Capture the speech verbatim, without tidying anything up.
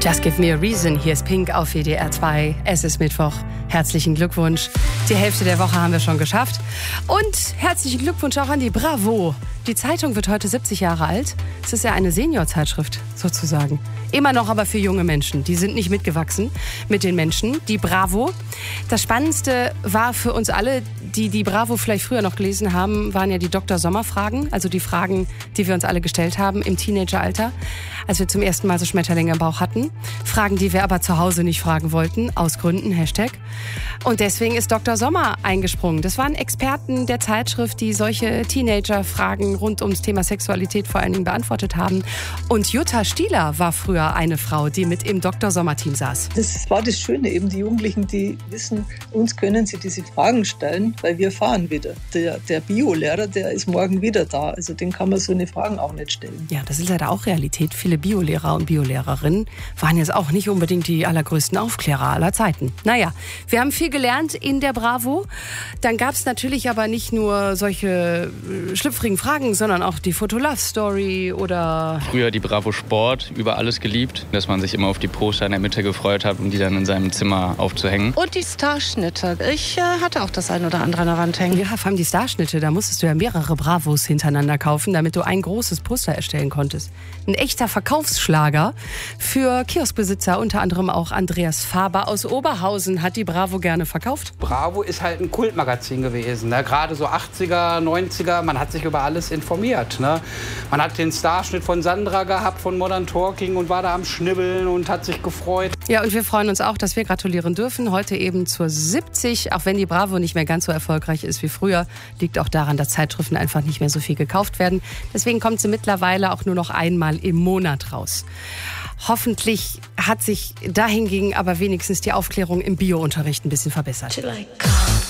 Just Give Me a Reason. Hier ist Pink auf W D R zwei. Es ist Mittwoch. Herzlichen Glückwunsch. Die Hälfte der Woche haben wir schon geschafft. Und herzlichen Glückwunsch auch an die Bravo. Die Zeitung wird heute siebzig Jahre alt. Es ist ja eine Seniorzeitschrift sozusagen. Immer noch aber für junge Menschen. Die sind nicht mitgewachsen mit den Menschen. Die Bravo. Das Spannendste war für uns alle, die die Bravo vielleicht früher noch gelesen haben, waren ja die Doktor Sommer-Fragen. Also die Fragen, die wir uns alle gestellt haben im Teenageralter, als wir zum ersten Mal so Schmetterlinge im Bauch hatten. Fragen, die wir aber zu Hause nicht fragen wollten, aus Gründen, Hashtag. Und deswegen ist Doktor Sommer eingesprungen. Das waren Experten der Zeitschrift, die solche Teenager-Fragen rund ums Thema Sexualität vor allen Dingen beantwortet haben. Und Jutta Stieler war früher eine Frau, die mit im Doktor Sommer-Team saß. Das war das Schöne, eben die Jugendlichen, die wissen, uns können sie diese Fragen stellen, weil wir fahren wieder. Der, der Biolehrer, der ist morgen wieder da. Also den kann man so eine Fragen auch nicht stellen. Ja, das ist leider auch Realität. Viele Biolehrer und Biolehrerinnen waren jetzt auch nicht unbedingt die allergrößten Aufklärer aller Zeiten. Naja, wir haben viel gelernt in der Bravo. Dann gab es natürlich aber nicht nur solche schlüpfrigen Fragen, sondern auch die Foto-Love-Story oder... Früher die Bravo Sport, über alles geliebt, dass man sich immer auf die Poster in der Mitte gefreut hat, um die dann in seinem Zimmer aufzuhängen. Und die Starschnitte. Ich äh, hatte auch das ein oder andere an der Wand hängen. Ja, vor allem die Starschnitte, da musstest du ja mehrere Bravos hintereinander kaufen, damit du ein großes Poster erstellen konntest. Ein echter Verkaufsschlager für Kioskbesitzer, unter anderem auch Andreas Faber aus Oberhausen hat die Bravo gerne verkauft. Bravo ist halt ein Kultmagazin gewesen, ne? Gerade so achtziger, neunziger, man hat sich über alles informiert. Ne? Man hat den Starschnitt von Sandra gehabt, von Modern Talking und war da am Schnibbeln und hat sich gefreut. Ja, und wir freuen uns auch, dass wir gratulieren dürfen. Heute eben zur siebzig, auch wenn die Bravo nicht mehr ganz so erfolgreich ist wie früher, liegt auch daran, dass Zeitschriften einfach nicht mehr so viel gekauft werden. Deswegen kommt sie mittlerweile auch nur noch einmal im Monat raus. Hoffentlich hat sich dahingegen aber wenigstens die Aufklärung im Biounterricht ein bisschen verbessert.